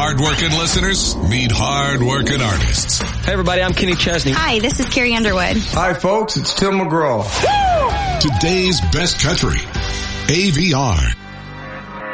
hard-working listeners meet hard-working artists. Hey, everybody, I'm Kenny Chesney. Hi, this is Carrie Underwood. Hi, folks, it's Tim McGraw. Today's best country, AVR.